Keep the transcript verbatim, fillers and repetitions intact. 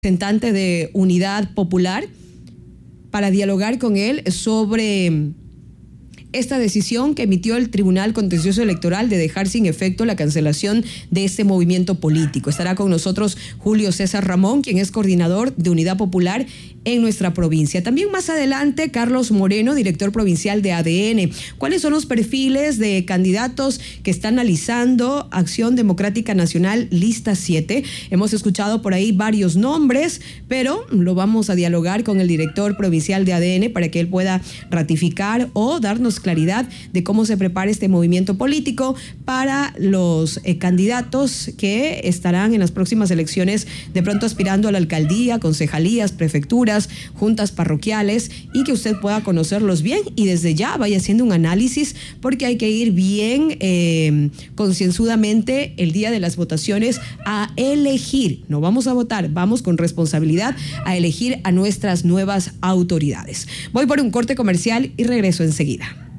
representante de Unidad Popular para dialogar con él sobre esta decisión que emitió el Tribunal Contencioso Electoral de dejar sin efecto la cancelación de este movimiento político. Estará con nosotros Julio César Ramón, quien es coordinador de Unidad Popular en nuestra provincia. También más adelante, Carlos Moreno, director provincial de A D N. ¿Cuáles son los perfiles de candidatos que está analizando Acción Democrática Nacional Lista siete? Hemos escuchado por ahí varios nombres, pero lo vamos a dialogar con el director provincial de A D N para que él pueda ratificar o darnos claridad de cómo se prepara este movimiento político para los eh, candidatos que estarán en las próximas elecciones, de pronto aspirando a la alcaldía, concejalías, prefecturas, juntas parroquiales, y que usted pueda conocerlos bien y desde ya vaya haciendo un análisis, porque hay que ir bien eh, concienzudamente el día de las votaciones a elegir. No vamos a votar, vamos con responsabilidad a elegir a nuestras nuevas autoridades. Voy por un corte comercial y regreso enseguida.